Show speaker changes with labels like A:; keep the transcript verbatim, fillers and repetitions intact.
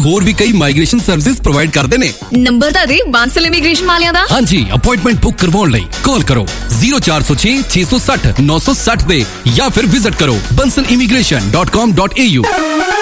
A: ਹੋਰ ਵੀ ਕਈ migration services provide ਕਰਦੇ ਨੇ।
B: ਨੰਬਰ ਤਾਂ ਦੇ ਬਾਂਸਲ ਇਮੀਗ੍ਰੇਸ਼ਨ ਵਾਲਿਆਂ ਦਾ।
A: ਹਾਂਜੀ, ਅਪਾਇੰਟਮੈਂਟ ਬੁੱਕ ਕਰਵਾਉਣ ਲਈ ਕਾਲ ਕਰੋ zero four zero six six six zero nine six zero ਤੇ ਜਾਂ ਫਿਰ ਵਿਜ਼ਿਟ ਕਰੋ bansal immigration dot com dot a u।